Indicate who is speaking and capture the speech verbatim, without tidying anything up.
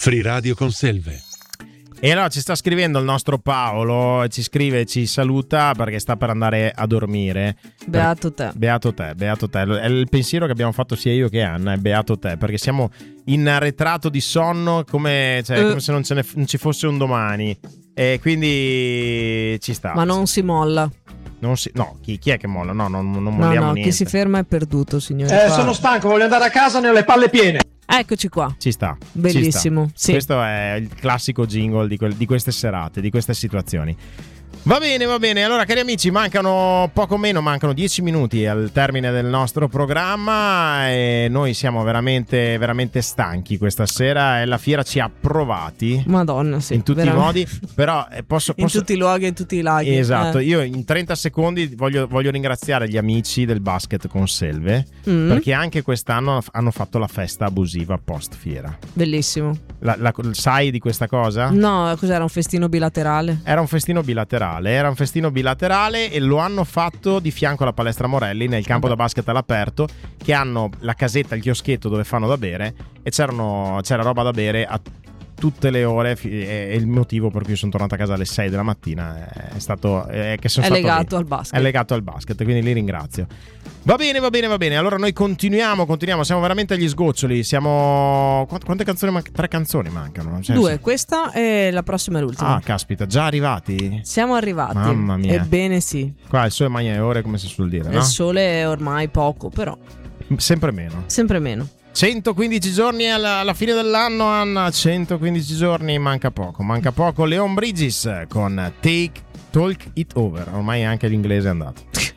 Speaker 1: Free Radio con Selve.
Speaker 2: E allora ci sta scrivendo il nostro Paolo, ci scrive, ci saluta perché sta per andare a dormire.
Speaker 3: Beato te.
Speaker 2: Beato te, beato te. È il pensiero che abbiamo fatto sia io che Anna, è beato te, perché siamo in arretrato di sonno come, cioè, uh. come se non, ce ne, non ci fosse un domani. E quindi ci sta.
Speaker 3: Ma non si molla.
Speaker 2: Non si, no, chi, chi è che molla? No, non, non
Speaker 3: no,
Speaker 2: molliamo
Speaker 3: no,
Speaker 2: niente.
Speaker 3: Chi si ferma è perduto, signore.
Speaker 4: Eh, sono stanco, voglio andare a casa, ne ho le palle piene.
Speaker 3: Eccoci qua.
Speaker 2: Ci sta.
Speaker 3: Bellissimo.
Speaker 2: Ci sta.
Speaker 3: Sì.
Speaker 2: Questo è il classico jingle di, quel, di queste serate, di queste situazioni. Va bene, va bene. Allora, cari amici, mancano poco meno, mancano dieci minuti al termine del nostro programma e noi siamo veramente, veramente stanchi questa sera e la fiera ci ha provati.
Speaker 3: Madonna, sì.
Speaker 2: In tutti
Speaker 3: veramente.
Speaker 2: i modi, però eh, posso, posso...
Speaker 3: In tutti i luoghi e in tutti i laghi.
Speaker 2: Esatto,
Speaker 3: eh.
Speaker 2: io in trenta secondi voglio, voglio ringraziare gli amici del basket con Selve
Speaker 3: mm.
Speaker 2: perché anche quest'anno hanno fatto la festa abusiva post fiera.
Speaker 3: Bellissimo.
Speaker 2: La, la, sai di questa cosa?
Speaker 3: No, cos'era, un festino bilaterale?
Speaker 2: Era un festino bilaterale, era un festino bilaterale e lo hanno fatto di fianco alla palestra Morelli nel campo Vabbè. da basket all'aperto, che hanno la casetta, il chioschetto dove fanno da bere e c'erano, c'era roba da bere a tutte le ore e il motivo per cui sono tornato a casa alle sei della mattina è stato è che sono
Speaker 3: è
Speaker 2: stato
Speaker 3: legato
Speaker 2: lì.
Speaker 3: al basket.
Speaker 2: È legato al basket, quindi li ringrazio. Va bene, va bene, va bene. Allora noi continuiamo, continuiamo, siamo veramente agli sgoccioli. Siamo quante, quante canzoni mancano? Tre canzoni mancano. Cioè,
Speaker 3: Due, questa e la prossima è l'ultima.
Speaker 2: Ah, caspita, già arrivati?
Speaker 3: Siamo arrivati.
Speaker 2: Mamma mia.
Speaker 3: Ebbene sì.
Speaker 2: Qua il sole magna le ore, come si suol dire, no?
Speaker 3: Il sole è ormai poco, però
Speaker 2: sempre meno.
Speaker 3: Sempre meno.
Speaker 2: centoquindici giorni alla, alla fine dell'anno, Anna. centoquindici giorni, manca poco, manca poco. Leon Bridges con Take Talk It Over. Ormai anche l'inglese è andato.